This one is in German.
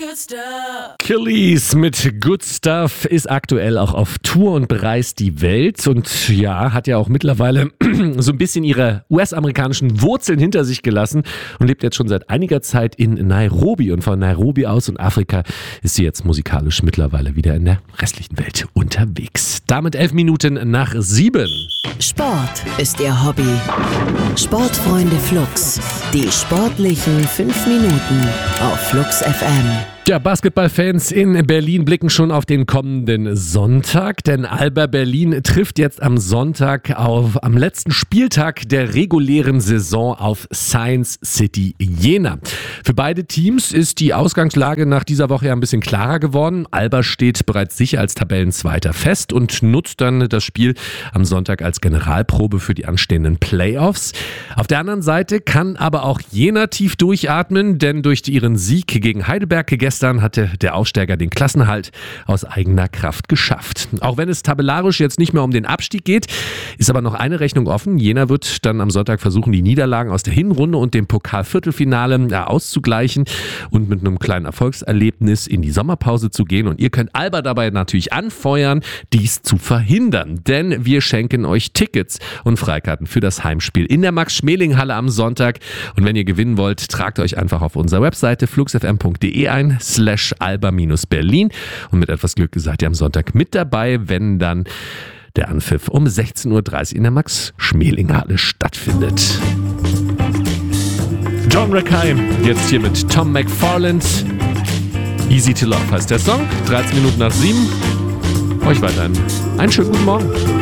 Killies mit Good Stuff ist aktuell auch auf Tour und bereist die Welt und ja, hat ja auch mittlerweile so ein bisschen ihre US-amerikanischen Wurzeln hinter sich gelassen und lebt jetzt schon seit einiger Zeit in Nairobi. Und von Nairobi aus und Afrika ist sie jetzt musikalisch mittlerweile wieder in der restlichen Welt unterwegs. Damit 11 Minuten nach 7. Sport ist ihr Hobby. Sportfreunde Flux. Die sportlichen 5 Minuten auf Flux FM. Ja, Basketballfans in Berlin blicken schon auf den kommenden Sonntag, denn Alba Berlin trifft jetzt am Sonntag am letzten Spieltag der regulären Saison auf Science City Jena. Für beide Teams ist die Ausgangslage nach dieser Woche ja ein bisschen klarer geworden. Alba steht bereits sicher als Tabellenzweiter fest und nutzt dann das Spiel am Sonntag als Generalprobe für die anstehenden Playoffs. Auf der anderen Seite kann aber auch Jena tief durchatmen, denn durch ihren Sieg gegen Heidelberg gestern hatte der Aufsteiger den Klassenerhalt aus eigener Kraft geschafft. Auch wenn es tabellarisch jetzt nicht mehr um den Abstieg geht, ist aber noch eine Rechnung offen. Jena wird dann am Sonntag versuchen, die Niederlagen aus der Hinrunde und dem Pokal-Viertelfinale auszugleichen und mit einem kleinen Erfolgserlebnis in die Sommerpause zu gehen. Und ihr könnt Alba dabei natürlich anfeuern, dies zu verhindern. Denn wir schenken euch Tickets und Freikarten für das Heimspiel in der Max-Schmeling-Halle am Sonntag. Und wenn ihr gewinnen wollt, tragt euch einfach auf unserer Webseite fluxfm.de ein /Alba-Berlin und mit etwas Glück seid ihr am Sonntag mit dabei, wenn dann der Anpfiff um 16:30 Uhr in der Max-Schmeling-Halle stattfindet. John Rackheim, jetzt hier mit Tom McFarland. Easy to Love heißt der Song. 13 Minuten nach 7. Euch weiterhin einen schönen guten Morgen.